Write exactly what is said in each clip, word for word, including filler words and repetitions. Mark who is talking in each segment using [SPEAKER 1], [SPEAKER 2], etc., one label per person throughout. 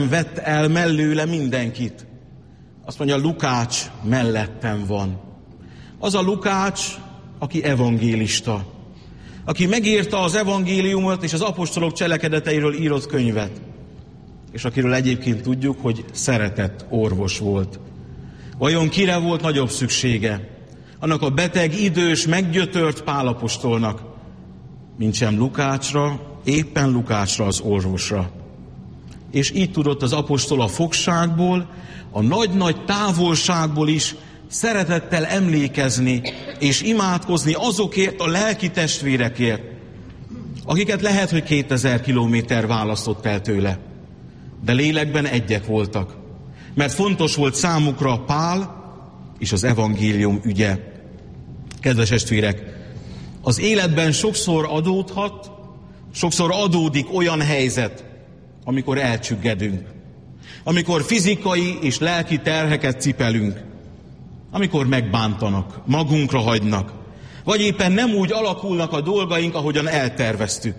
[SPEAKER 1] vett el mellőle mindenkit. Azt mondja, Lukács mellettem van. Az a Lukács, aki evangélista, aki megírta az evangéliumot és az apostolok cselekedeteiről írott könyvet, és akiről egyébként tudjuk, hogy szeretett orvos volt. Vajon kire volt nagyobb szüksége? Annak a beteg, idős, meggyötört Pál apostolnak, mintsem Lukácsra, éppen Lukácsra, az orvosra. És így tudott az apostol a fogságból, a nagy-nagy távolságból is szeretettel emlékezni és imádkozni azokért a lelki testvérekért, akiket lehet, hogy kétezer kilométer választott el tőle. De lélekben egyek voltak, mert fontos volt számukra Pál és az evangélium ügye. Kedves testvérek, az életben sokszor adódhat, sokszor adódik olyan helyzet, amikor elcsüggedünk, amikor fizikai és lelki terheket cipelünk, amikor megbántanak, magunkra hagynak, vagy éppen nem úgy alakulnak a dolgaink, ahogyan elterveztük.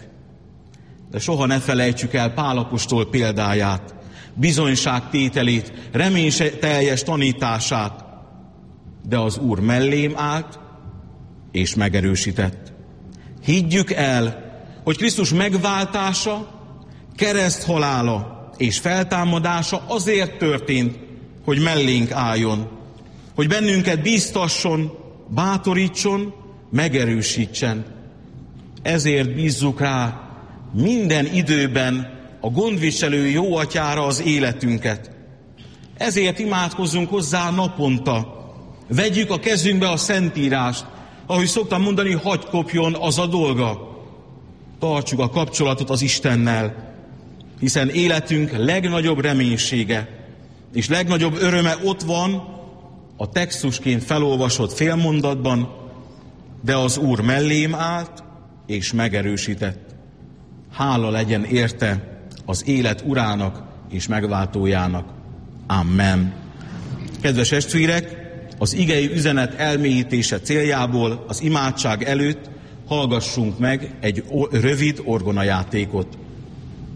[SPEAKER 1] De soha ne felejtsük el Pál apostol példáját, bizonyságtételét, reményteljes tanítását, de az Úr mellém állt és megerősített. Higgyük el, hogy Krisztus megváltása, kereszthalála és feltámadása azért történt, hogy mellénk álljon, hogy bennünket bíztasson, bátorítson, megerősítsen. Ezért bízzuk rá minden időben a gondviselő jó atyára az életünket. Ezért imádkozzunk hozzá naponta. Vegyük a kezünkbe a Szentírást, ahogy szoktam mondani, hagy kopjon az a dolga. Tartsuk a kapcsolatot az Istennel, hiszen életünk legnagyobb reménysége és legnagyobb öröme ott van a textusként felolvasott félmondatban, de az Úr mellém állt és megerősített. Hála legyen érte az élet urának és megváltójának. Amen. Kedves testvérek, az igei üzenet elmélyítése céljából az imádság előtt hallgassunk meg egy rövid orgonajátékot.